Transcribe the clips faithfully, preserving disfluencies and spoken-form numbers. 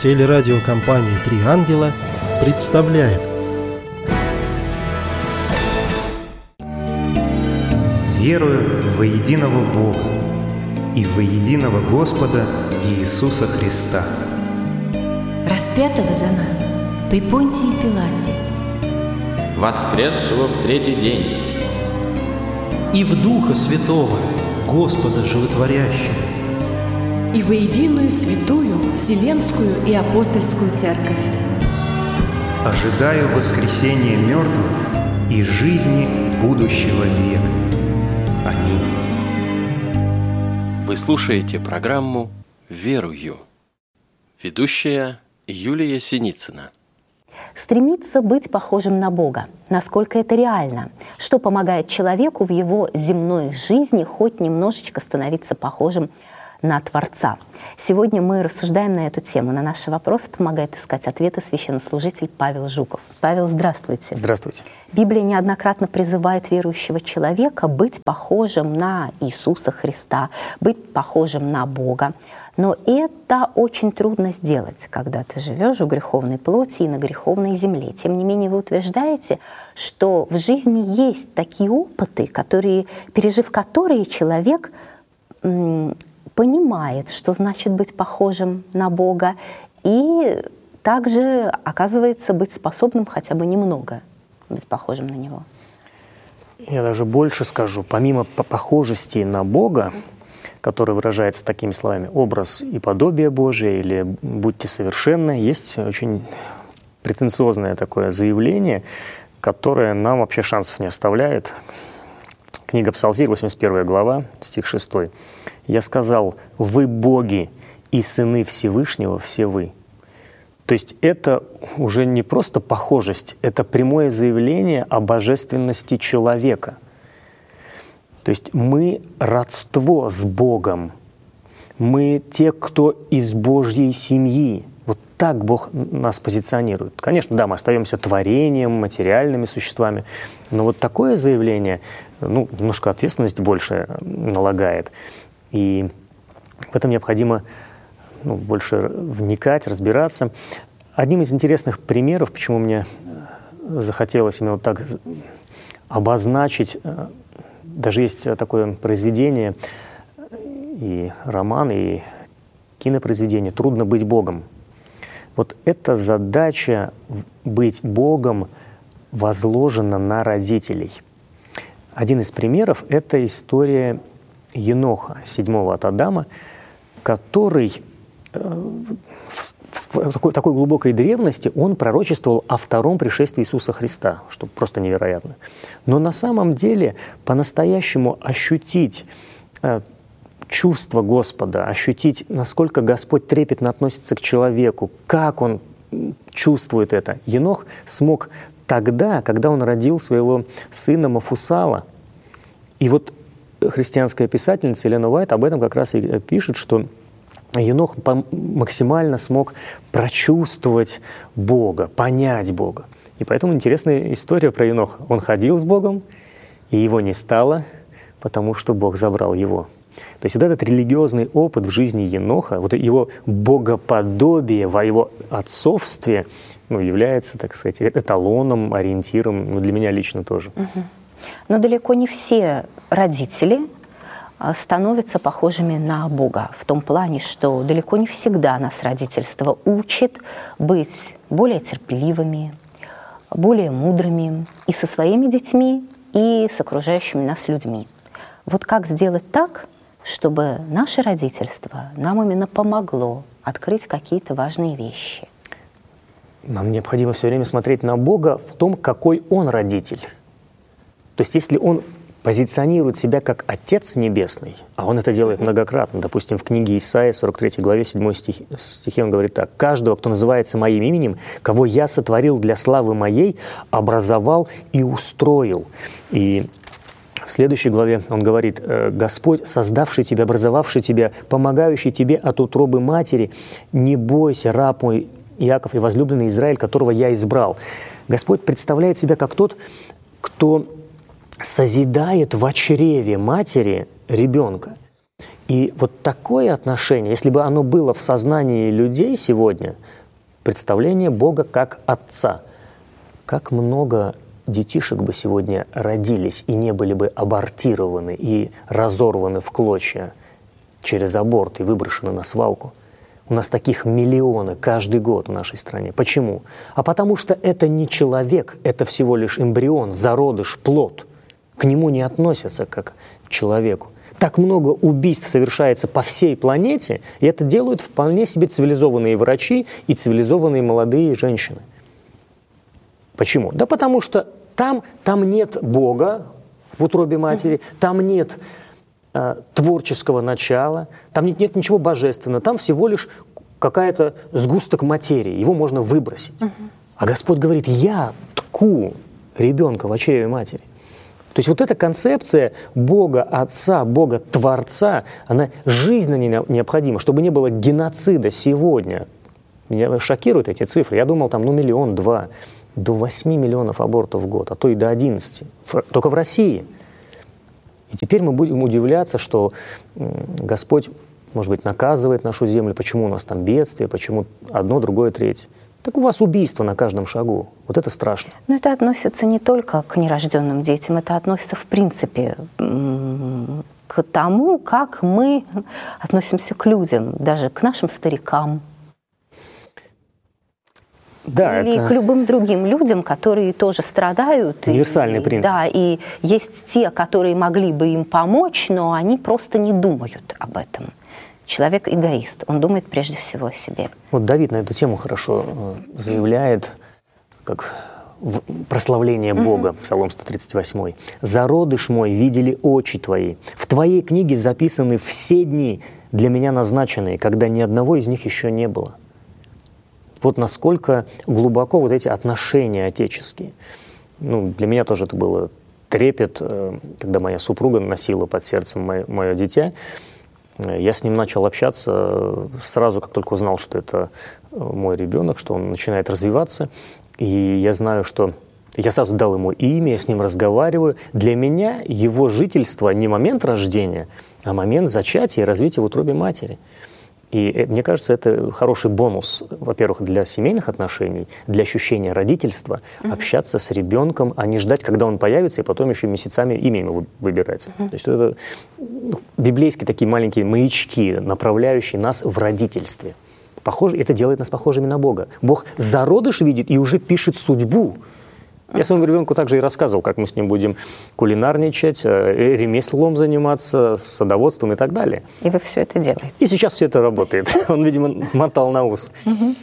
Телерадиокомпания «Три ангела» представляет. Верую во единого Бога и во единого Господа Иисуса Христа, распятого за нас при Понтии Пилате, воскресшего в третий день, И в Духа Святого, Господа Животворящего, и во единую святую Вселенскую и Апостольскую Церковь. ожидаю воскресения мертвых и жизни будущего века. Аминь. Вы слушаете программу «Верую». Ведущая Юлия Синицына. Стремиться быть похожим на Бога. Насколько это реально? Что помогает человеку в его земной жизни хоть немножечко становиться похожим на Творца? Сегодня мы рассуждаем на эту тему. На наши вопросы помогает искать ответы священнослужитель Павел Жуков. Павел, здравствуйте. Здравствуйте. Библия неоднократно призывает верующего человека быть похожим на Иисуса Христа, быть похожим на Бога. Но это очень трудно сделать, когда ты живешь в греховной плоти и на греховной земле. Тем не менее, вы утверждаете, что в жизни есть такие опыты, которые, пережив которые человек м- понимает, что значит быть похожим на Бога, и также оказывается быть способным хотя бы немного быть похожим на Него. Я даже больше скажу. Помимо похожести на Бога, который выражается такими словами «образ и подобие Божие» или «будьте совершенны», есть очень претенциозное такое заявление, которое нам вообще шансов не оставляет. Книга Псалтирь, восемьдесят первая глава, стих шестой. «Я сказал, вы боги и сыны Всевышнего, все вы». То есть это уже не просто похожесть, это прямое заявление о божественности человека. То есть мы родство с Богом, мы те, кто из Божьей семьи. Вот так Бог нас позиционирует. Конечно, да, мы остаемся творением, материальными существами, но вот такое заявление, ну, немножко ответственность больше налагает. И в этом необходимо ну, больше вникать, разбираться. Одним из интересных примеров, почему мне захотелось именно вот так обозначить, даже есть такое произведение, и роман, и кинопроизведение «Трудно быть Богом». Вот эта задача быть Богом возложена на родителей. Один из примеров – это история Еноха, седьмого от Адама, который в такой, такой глубокой древности он пророчествовал о втором пришествии Иисуса Христа, что просто невероятно. Но на самом деле по-настоящему ощутить э, чувство Господа, ощутить, насколько Господь трепетно относится к человеку, как Он чувствует это, Енох смог тогда, когда он родил своего сына Мафусала. И вот христианская писательница Елена Уайт об этом как раз и пишет, что Енох максимально смог прочувствовать Бога, понять Бога. И поэтому интересная история про Еноха. Он ходил с Богом, и его не стало, потому что Бог забрал его. То есть вот этот религиозный опыт в жизни Еноха, вот его богоподобие во его отцовстве ну, является, так сказать, эталоном, ориентиром, ну, для меня лично тоже. Угу. Но далеко не все родители становятся похожими на Бога. В том плане, что далеко не всегда нас родительство учит быть более терпеливыми, более мудрыми и со своими детьми, и с окружающими нас людьми. Вот как сделать так, чтобы наше родительство нам именно помогло открыть какие-то важные вещи? Нам необходимо все время смотреть на Бога в том, какой Он родитель. То есть если Он позиционирует себя как Отец Небесный, а Он это делает многократно. Допустим, в книге Исаии, сорок третьей главе, седьмой стих, стихе он говорит так: «Каждого, кто называется Моим именем, кого Я сотворил для славы Моей, образовал и устроил». И в следующей главе он говорит: «Господь, создавший тебя, образовавший тебя, помогающий тебе от утробы матери, не бойся, раб мой Иаков и возлюбленный Израиль, которого Я избрал». Господь представляет себя как тот, кто созидает в чреве матери ребенка. И вот такое отношение, если бы оно было в сознании людей сегодня, представление Бога как Отца, как много детишек бы сегодня родились и не были бы абортированы и разорваны в клочья через аборт и выброшены на свалку. У нас таких миллионы каждый год в нашей стране. Почему? А потому что это не человек, это всего лишь эмбрион, зародыш, плод. К нему не относятся как к человеку. Так много убийств совершается по всей планете, и это делают вполне себе цивилизованные врачи и цивилизованные молодые женщины. Почему? Да потому что там, там нет Бога в утробе матери, там нет э, творческого начала, там нет, нет ничего божественного, там всего лишь какая-то сгусток материи, его можно выбросить. Uh-huh. А Господь говорит, я тку ребенка в чреве матери. То есть вот эта концепция Бога Отца, Бога Творца, она жизненно необходима, чтобы не было геноцида сегодня. Меня шокируют эти цифры. Я думал, там ну миллион-два. До восьми миллионов абортов в год, а то и до одиннадцати. Только в России. И теперь мы будем удивляться, что Господь, может быть, наказывает нашу землю, почему у нас там бедствие, почему одно, другое, третье. Так у вас убийство на каждом шагу. Вот это страшно. Но это относится не только к нерожденным детям, это относится, в принципе, к тому, как мы относимся к людям, даже к нашим старикам. Да, или это к любым другим людям, которые тоже страдают. Универсальный и, принцип. Да, и есть те, которые могли бы им помочь, но они просто не думают об этом. Человек эгоист, он думает прежде всего о себе. Вот Давид на эту тему хорошо заявляет, как прославление Бога, mm-hmm. Псалом сто тридцать восемь. «Зародыш мой видели очи твои, в твоей книге записаны все дни, для меня назначенные, когда ни одного из них еще не было». Вот насколько глубоко вот эти отношения отеческие. Ну, для меня тоже это было трепет, когда моя супруга носила под сердцем мое, мое дитя. Я с ним начал общаться сразу, как только узнал, что это мой ребенок, что он начинает развиваться. И я знаю, что я сразу дал ему имя, я с ним разговариваю. Для меня его жительство не момент рождения, а момент зачатия и развития в утробе матери. И мне кажется, это хороший бонус, во-первых, для семейных отношений, для ощущения родительства, uh-huh. общаться с ребенком, а не ждать, когда он появится, и потом еще месяцами имя ему выбирать. Uh-huh. То есть это ну, библейские такие маленькие маячки, направляющие нас в родительстве. Похоже, это делает нас похожими на Бога. Бог зародыш видит и уже пишет судьбу. Я своему ребенку также и рассказывал, как мы с ним будем кулинарничать, ремеслом заниматься, садоводством и так далее. И вы все это делаете? И сейчас все это работает. Он, видимо, мотал на ус. Угу.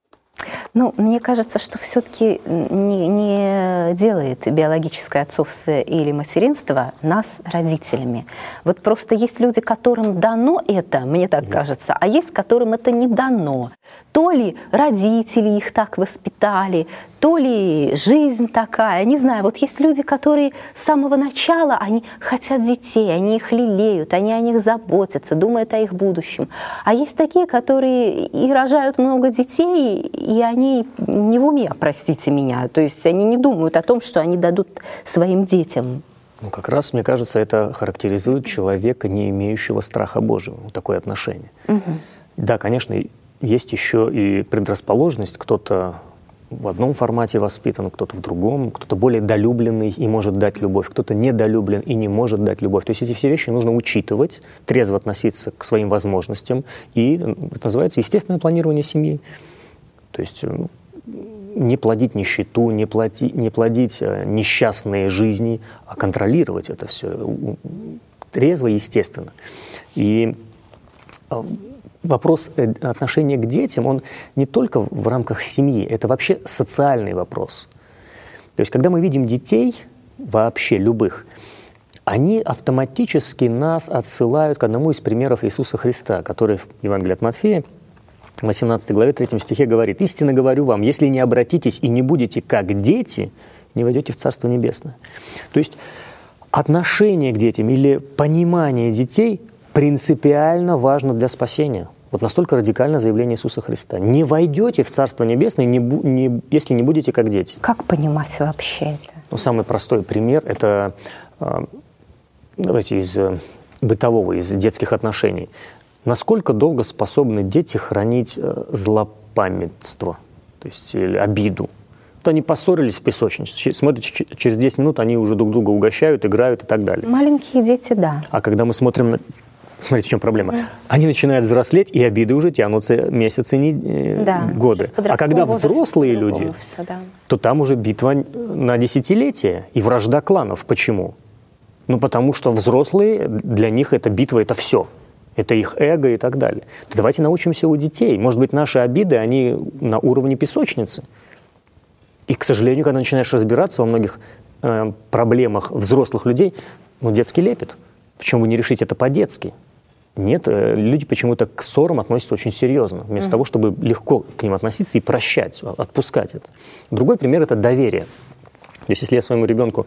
Ну, мне кажется, что все-таки не, не делает биологическое отцовство или материнство нас родителями. Вот просто есть люди, которым дано это, мне так кажется, а есть, которым это не дано. То ли родители их так воспитали, то ли жизнь такая, не знаю. Вот есть люди, которые с самого начала, они хотят детей, они их лелеют, они о них заботятся, думают о их будущем. А есть такие, которые и рожают много детей, и они не в уме, простите меня. То есть они не думают о том, что они дадут своим детям. Ну, как раз, мне кажется, это характеризует человека, не имеющего страха Божьего, такое отношение. Угу. Да, конечно, есть еще и предрасположенность, кто-то в одном формате воспитан, кто-то в другом, кто-то более долюбленный и может дать любовь, кто-то недолюблен и не может дать любовь. То есть эти все вещи нужно учитывать, трезво относиться к своим возможностям, и это называется естественное планирование семьи. То есть не плодить нищету, не, плоти, не плодить несчастные жизни, а контролировать это все трезво и естественно. И вопрос отношения к детям, он не только в рамках семьи, это вообще социальный вопрос. То есть, когда мы видим детей, вообще любых, они автоматически нас отсылают к одному из примеров Иисуса Христа, который в Евангелии от Матфея, в восемнадцатой главе, третьем стихе говорит: «Истинно говорю вам, если не обратитесь и не будете как дети, не войдете в Царство Небесное». То есть, отношение к детям или понимание детей принципиально важно для спасения. Вот настолько радикальное заявление Иисуса Христа. Не войдете в Царство Небесное, не, не, если не будете как дети. Как понимать вообще это? Ну, самый простой пример – это, давайте из бытового, из детских отношений. Насколько долго способны дети хранить злопамятство, то есть или обиду? Вот они поссорились в песочнице, смотрят, через десять минут они уже друг друга угощают, играют и так далее. Маленькие дети, да. А когда мы смотрим на... Смотрите, в чем проблема. Mm. Они начинают взрослеть, и обиды уже тянутся месяцы, не... да, годы. А когда взрослые люди, все, да. то там уже битва на десятилетия и вражда кланов. Почему? Ну, потому что взрослые, для них эта битва – это все. Это их эго и так далее. Давайте научимся у детей. Может быть, наши обиды, они на уровне песочницы. И, к сожалению, когда начинаешь разбираться во многих э, проблемах взрослых людей, ну, детский лепет. Почему бы не решить это по-детски? Нет, э, люди почему-то к ссорам относятся очень серьезно, вместо mm-hmm. того, чтобы легко к ним относиться и прощать, отпускать это. Другой пример – это доверие. То есть, если я своему ребенку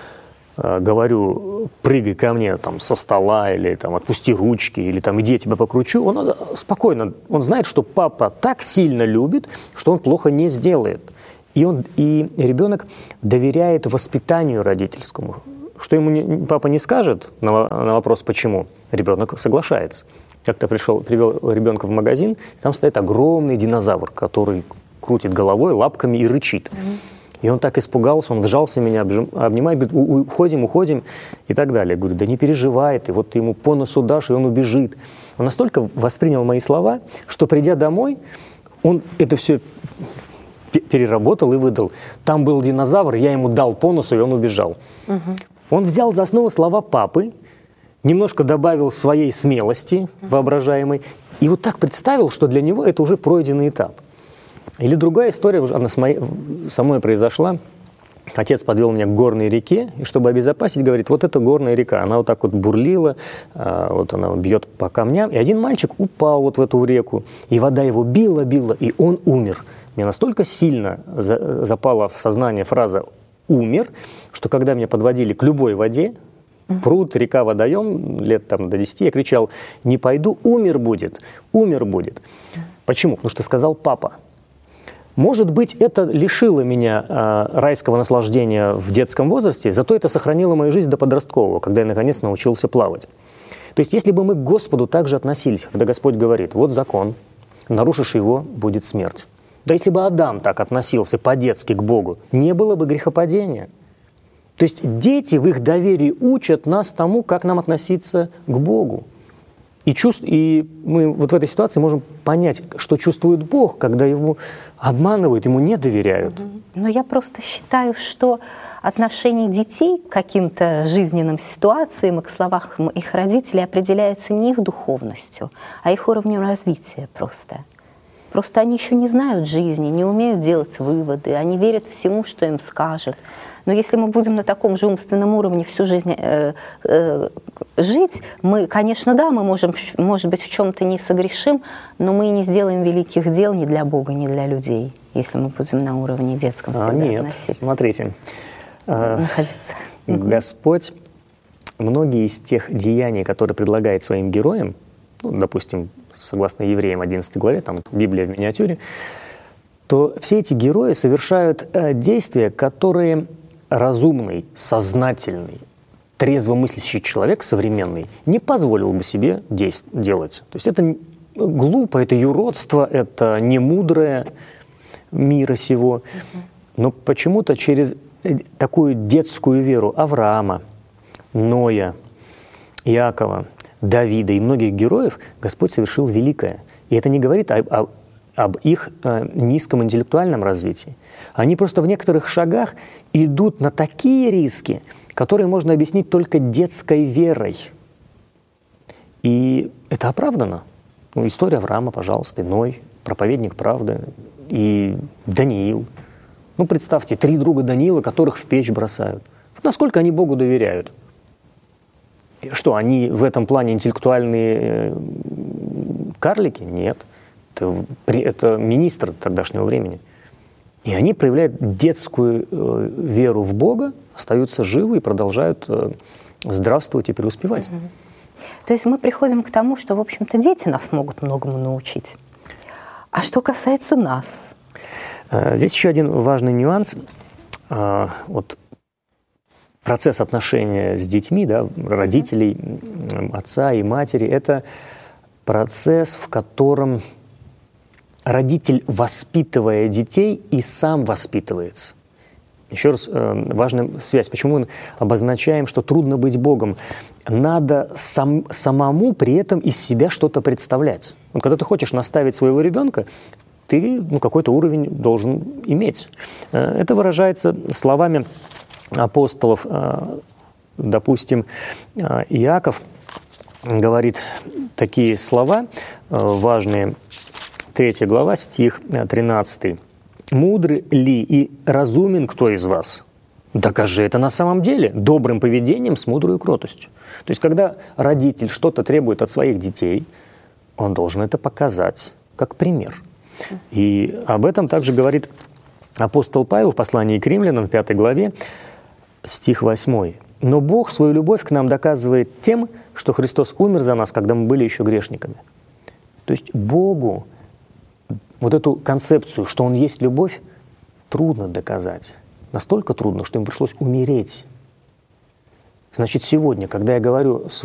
э, говорю, прыгай ко мне там, со стола, или там, отпусти ручки, или там, иди, я тебя покручу, он спокойно, он знает, что папа так сильно любит, что он плохо не сделает. И, он, и ребенок доверяет воспитанию родительскому. Что ему не, папа не скажет на, на вопрос «почему?», ребенок соглашается. Как-то пришел, привел ребенка в магазин, там стоит огромный динозавр, который крутит головой, лапками и рычит. Mm-hmm. И он так испугался, он вжался меня, обнимает, говорит, уходим, уходим и так далее. Я говорю, да не переживай ты, вот ты ему по носу дашь, и он убежит. Он настолько воспринял мои слова, что, придя домой, он это все переработал и выдал. Там был динозавр, я ему дал по носу, и он убежал. Угу. Он взял за основу слова папы, немножко добавил своей смелости воображаемой, и вот так представил, что для него это уже пройденный этап. Или другая история, она с моей, со мной произошла. Отец подвел меня к горной реке, и чтобы обезопасить, говорит, вот это горная река. Она вот так вот бурлила, вот она бьет по камням, и один мальчик упал вот в эту реку, и вода его била-била, и он умер. Мне настолько сильно запала в сознание фраза «умер», что когда меня подводили к любой воде, пруд, река, водоем, лет там до десяти, я кричал «не пойду, умер будет, умер будет». Почему? Потому что сказал папа. Может быть, это лишило меня э, райского наслаждения в детском возрасте, зато это сохранило мою жизнь до подросткового, когда я наконец научился плавать. То есть, если бы мы к Господу так же относились, когда Господь говорит, вот закон, нарушишь его, будет смерть. Да если бы Адам так относился по-детски к Богу, не было бы грехопадения. То есть дети в их доверии учат нас тому, как нам относиться к Богу. И, чувств... и мы вот в этой ситуации можем понять, что чувствует Бог, когда его обманывают, ему не доверяют. Но я просто считаю, что отношение детей к каким-то жизненным ситуациям и к словам их родителей определяется не их духовностью, а их уровнем развития просто. Просто они еще не знают жизни, не умеют делать выводы, они верят всему, что им скажут. Но если мы будем на таком же умственном уровне всю жизнь э, э, жить, мы, конечно, да, мы можем, может быть, в чем-то не согрешим, но мы не сделаем великих дел ни для Бога, ни для людей, если мы будем на уровне детском всегда а, нет, относиться. Смотрите, находиться. Господь многие из тех деяний, которые предлагает своим героям, ну, допустим, согласно Евреям одиннадцатой главе, там Библия в миниатюре, то все эти герои совершают э, действия, которые разумный, сознательный, трезвомыслящий человек современный не позволил бы себе действ- делать. То есть это глупо, это юродство, это немудрое мира сего. Но почему-то через такую детскую веру Авраама, Ноя, Иакова, Давида и многих героев Господь совершил великое. И это не говорит о, о, об их э, низком интеллектуальном развитии. Они просто в некоторых шагах идут на такие риски, которые можно объяснить только детской верой. И это оправдано. Ну, история Авраама, пожалуйста, и Ной, проповедник правды, и Даниил. Ну, представьте, три друга Даниила, которых в печь бросают. Вот насколько они Богу доверяют. Что, они в этом плане интеллектуальные карлики? Нет. Это, это министр тогдашнего времени. И они проявляют детскую э, веру в Бога, остаются живы и продолжают э, здравствовать и преуспевать. Угу. То есть мы приходим к тому, что, в общем-то, дети нас могут многому научить. А что касается нас? Здесь еще один важный нюанс. Вот процесс отношения с детьми, да, родителей, отца и матери, это процесс, в котором родитель, воспитывая детей, и сам воспитывается. Еще раз, важная связь. Почему мы обозначаем, что трудно быть Богом? Надо сам, самому при этом из себя что-то представлять. Вот когда ты хочешь наставить своего ребенка, ты ну, какой-то уровень должен иметь. Это выражается словами апостолов. Допустим, Иаков говорит такие слова важные. Третья глава, стих тринадцатый. «Мудрый ли и разумен кто из вас? Докажи это на самом деле добрым поведением с мудрой кротостью». То есть, когда родитель что-то требует от своих детей, он должен это показать как пример. И об этом также говорит апостол Павел в послании к римлянам, в пятой главе, стих восьмой. «Но Бог свою любовь к нам доказывает тем, что Христос умер за нас, когда мы были еще грешниками». То есть Богу вот эту концепцию, что Он есть любовь, трудно доказать. Настолько трудно, что им пришлось умереть. Значит, сегодня, когда я говорю